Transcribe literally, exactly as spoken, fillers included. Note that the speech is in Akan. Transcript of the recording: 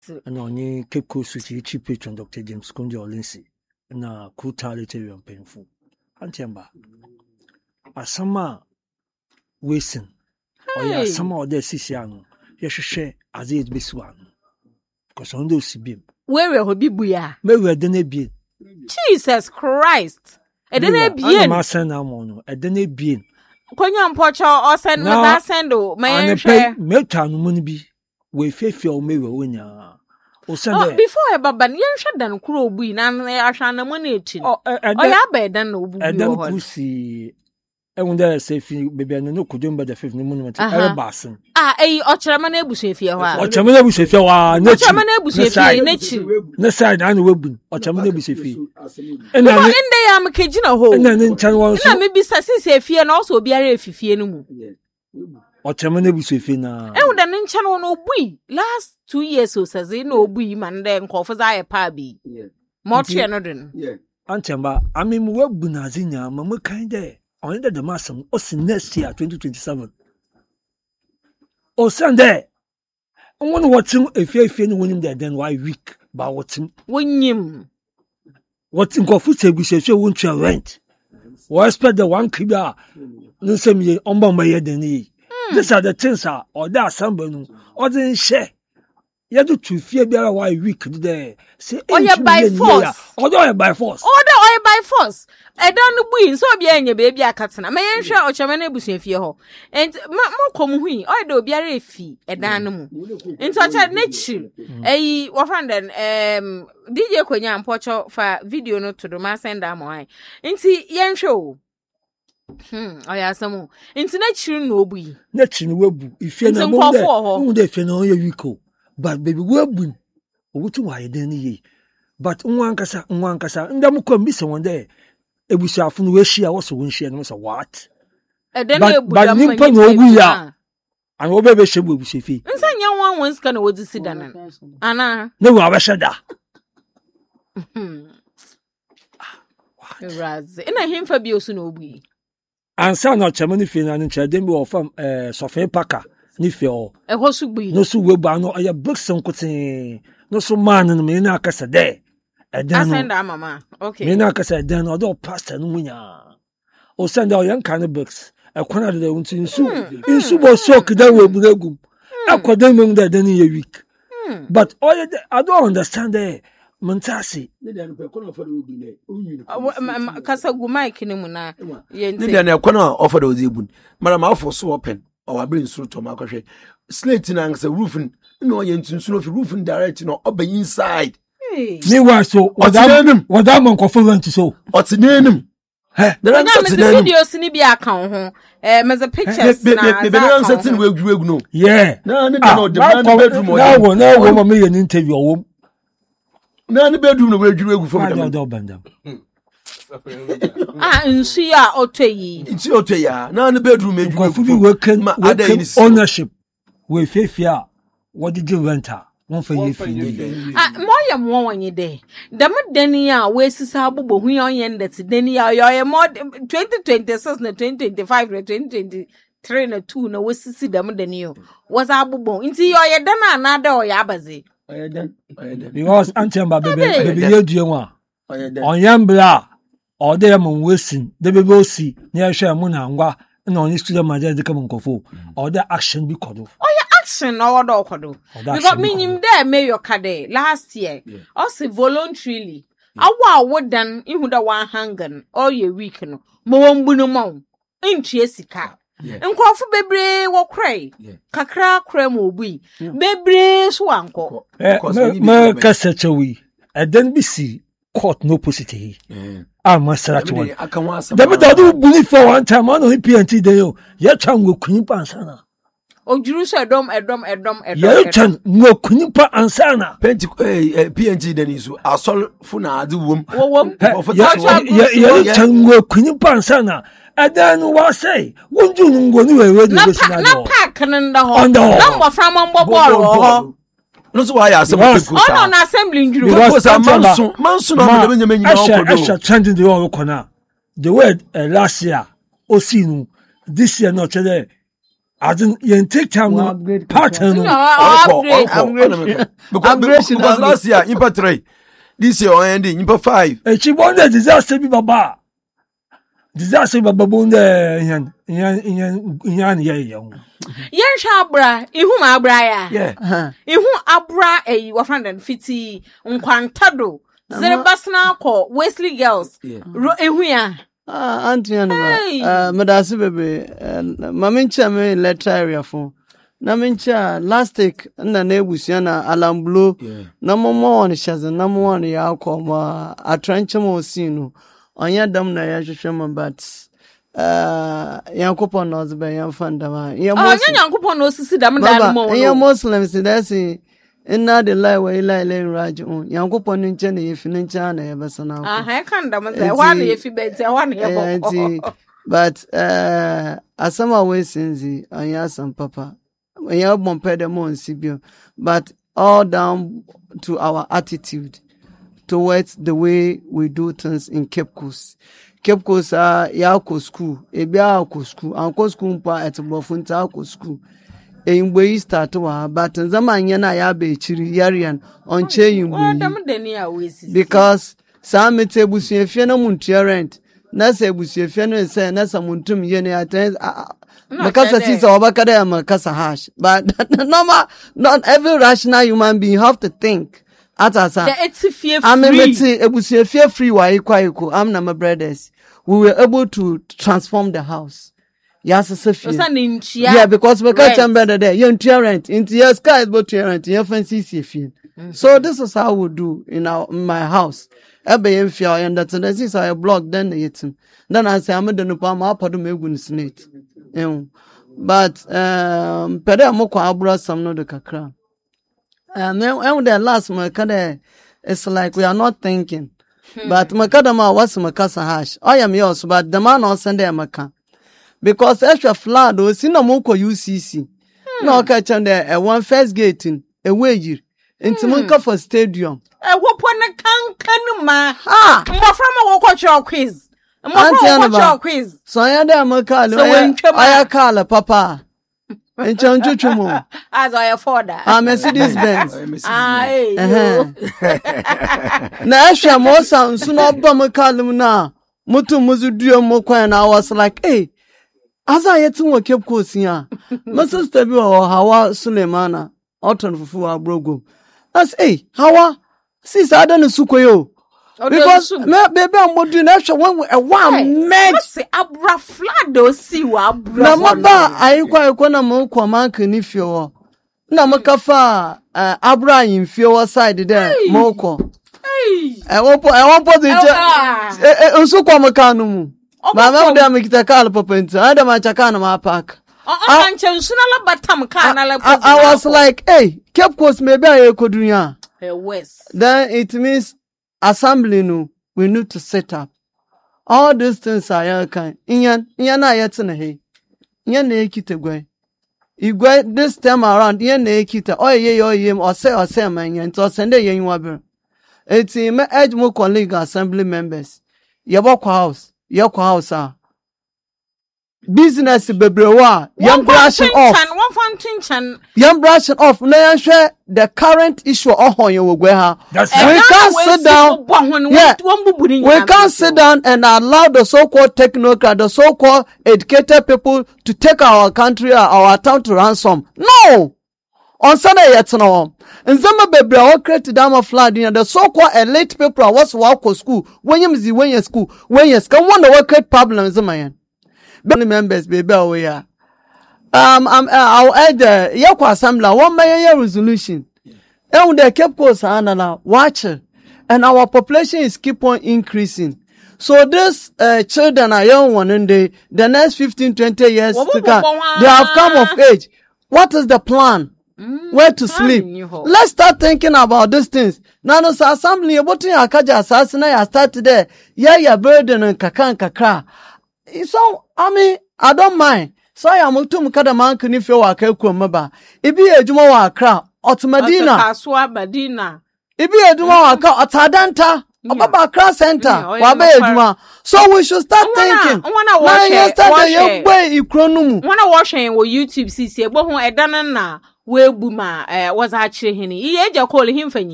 And only Cape Coast City chief patron Doctor James Konde Olensi na kuta lete yon painful. Antiamba. Asama Wilson. Or ya sama ode sisiano. Yeshushe as it be swan. Because on those bim. Where will be buya? May we dene bien. Jesus Christ. E dene bien. Ma send amono. E dene bien. Konya mpocho o send na sendo. May share. Me tanu money bi. We fefe o me we wonya. O send. Oh, before e baba yen hwe dan kuro obu na ahwa na money echi. Oh, o ya ba dan na obu bi. E dan kusi. E wunda say fi bebe no no kudumba da fifth monument. E basin. Ah, eh ochirama na ebusuefie ho a. Ochirama na ebusuefie wa na chi. Ochirama na ebusuefie na chi. Na side na webu. Ochirama na ebusuefie. E na inde ya mkejina ho. E na ne nchan won so. Na me bisa sisi efie na also obiara efifie no mu. Ochirama na ebusuefie na. E wunda ne nchan won obui last two years o saze na obui man de nkofo za ye pa bi. Mo tue no den. Yeah. Antemba amem webu na azinya mamu kan de. On the the massam os next year twenty twenty-seven. O Sunday. I want to watch him if you feel when him there then why week by what him. When him what in coffee say we say won't you rent. Or expect the one kibia no same ye on my head than ye. These are the things are or that somebody or then share. You do to fear be why week there. Say or you by force. Or do by force. Order or by force. I don't win so be any baby a catana. May I share or chamane busuefie ho. And mo kom hui or do be a fee a danamu. In such a nature. Eh, wafanden um D J Konya and Pocho for video note to the mass and amoi. Inti yen show. Hmm, oh yeah, some into nature no be. Nature no webu. If you know who they feno ye wiko. But baby webu. Wutu wa yedeni ye. But unwankasa unwankasa ndamu kwa mbisa wande. Ebusuafo no we share wo so won share no so what e den e bu da man but no ogu ya an wo be be hye bu ebusuafi nsa nya wan wan ska na wodi sidanan ana na wo abashada raze ina himfa bi osu na obu ansa na chamani fi na ncha dem bi ofam eh Sofie Parker ni fi o e ho su gbi no su webu ano ya Brixton kotin no so man no me na akasa de Asenda mama. Okay. Me na kasa dan odo pastor no munya. O send o yan kan books. E kwana de unti nsu. Nsu bo soak da we buragum. Akodan mum da dan ye week. But all I don't understand there. Montasi. Ne dan pe kwana offer obi ne. Onyu. Kasa gu mic ni mu na ye nti. Ne dan e kwana offer ozi ebun. Mara ma offer so open. O wa bring nsu to ma kwhwe. Slate na ngse roofing. No ye nti nsu no fi roofing direct no oba inside. Me wa so wadam wadam nkofo so otenenim he there are some videos ni bi aka ho eh me the pictures na me be na setting we egu egu no yeah na ne no the man bedroom o na wo na wo me ye interview o na ne bedroom no we egu egu for me do bandam ah nsu ya otoyi nsu otoyi na ne bedroom egu egu ma ownership we fefia what did you renter one for you feel ah mo ye mo wanye de dem deni a we sisa abubo hu yon that deni a yo mo twenty twenty-six na twenty twenty-five na twenty twenty-three na two na we sisi dem deni yo was abubo nti yo ye dan anada o ya abaze oye dan oye dan because antemba bebe bebe ye due wa oye dan onyambra o de mo wesin de bebe osi na ye hwe mo na ngwa na onye student manager de kam nkofo o de action bi kodo action no what do kodo because me him there mayor kade last year also voluntarily awa wodan ihu da one hangan all your week no mo wombu no mo ntue sika nkofo bebre wo krai kakra kra mo obi bebre so anko me kasachewi eden bisi court no positive ah masara to one dem da do buni for one time on P N T dey yo ya chango kunyipa ansana ojuru so edom edom edom edom ya chan ngo kunyipa ansana penti P N T dey so asol fu na ade wom wom ya ya chan ngo kunyipa ansana adan wa say wonju ngo ni we we do be sina na park nda ho na mo fra mo mbo ball ho no so why asem people oh no na assembly njuru because manso manso no me nyama nyina okodo asha trending the one corner the word uh, last year osinu this year no chede as in you take time no pattern No, no upgrade. Upgrade. Because because last year, impa three. This year, ending impa five. e chi bonde disaster bi baba disaster baba bonde yan yan yan yan ye ye Yen sha abra, ihu ma abra ya. Yeah. Ihu abra eh wa friend and fiti nkwantado. Zere basna ko Wesley girls. Ro ihu ya. Ah, auntie Anna. Hey. Uh, Madasi baby. Mamincha me letter area phone. Na mincha lastic na nebusia na alamblo. Na momo on shaza na mo on ya ko ma atranche mo sinu. Onya dam na ya hwehwem but uh yankopon no zebe yan fanda ma. Ya Oh, nya yankopon no sisi dam dal mo. Ya Muslims that's inna de lai wa ila ila raji'un yankopon nche na yefi nche na yebesa na. Ah, ha kan dam say wa na yefi be say wa na yebo. But uh asama we sinzi anya sam papa. We have bomped on Sibio, but all down to our attitude towards the way we do things in Cape Coast. Cape Coast ah yako school, ebia ko school, anko school pa at bofunta ko school. E ngwe start wa but nzama anya na ya be chiri yarian on che ngwe. Because some metebusu na muntu rent, na se busu no se na samuntum ye na attend Makasa sisa wabakada ya makasa hash. But normal, not every rational human being have to think. Atasa. The it's fear free. I'm able to fear free wa ikwa iko. I'm na my brothers. We were able to transform the house. Yes, Sophia. Yeah, because we can't tell better there. You're rent. Into your sky is about rent. Your fancy see. So this is how we do in our in my house. Ebe yen fia and that's the is I blog then the yitim. Then I say I'm the no pa ma padu me gun snake. But um pere amoko abura some no de kakra. Um when the last my kada it's like we are not thinking. But makada ma was makasa hash. I am yours but the man on Sunday maka. Because extra flood o si na moko U C C. No ka chan there one first gate in a way into munka for stadium. Eh wo po na kankan ma. Ah, Mo from a wo cho quiz. Mo from wo quiz. So I am a call. I call papa. And Chanchuchumo. As I afford that. I'm Mercedes Benz. Aye. Na Asha Mosa Suno Bamakalum na Mutu Muzudio Moko and I was like, hey, as I yet to keep course here. My sister or Hawa Sulemana, Autumn Fufu Brogo. That's hey, Hawa, sis I don't know because me baby I'm doing extra one a one med say abra flado si wa abra na maba ayikwa ayikwa na mo kwa man kani fio na makafa abra yin fio side there mo ko eh wo po eh wo po de eh nso kwa makanu mu ba ma de amikita kal popenta ada ma chaka na ma park oh anche nso na la batam ka na la I was like hey Cape Coast maybe ayekodunya eh west then it means assembly no, we need to set up. All these things are young kind. Inyan, inyan na yet in a hay. Inyan na ekite gwe. Igwe this time around, inyan na ekite. Oh ye yo yim or say or say man yan to send a yen waber. It's in my edge more colleague assembly members. Yaboko house, yoko house ah. Business bebrewa, yam brushing off. One fountain chan. Yam brushing off. No share the current issue of on your way. That's we right. can't sit down. Yeah. We can't sit down and allow the so-called technocrat, the so-called educated people to take our country, our town to ransom. No. On Sunday yet no. And some baby all created down a flood in the so-called elite people was walk to school. When you see when you school, when you can wonder what create problems, man. Many members baby away. Um, um, I'll add the Yako Assembly, one mayor resolution. And the Cape Coast and watch it. And our population is keep on increasing. So these uh, children are young one and they, the next fifteen, twenty years to come, they have come of age. What is the plan? Mm, Where to sleep? Let's start thinking about these things. Now, no assembly, what you akaja assassin, I start today. Yeah, yeah, burden and kakan kakra. So, I mean, I don't mind. So I am to mukada man can if you are maba. Ibi ejuma wa akra, Otmadina. Kaswa Badina. Ibi ejuma wa akra, Otadanta. Obaba Accra Center. Wabe eduma. So we should start thinking. Now yesterday you boy ikronumu. Wanna watch on YouTube see see ebo ho edana na we bu ma eh was actually hini. Iye eja call him fanyi.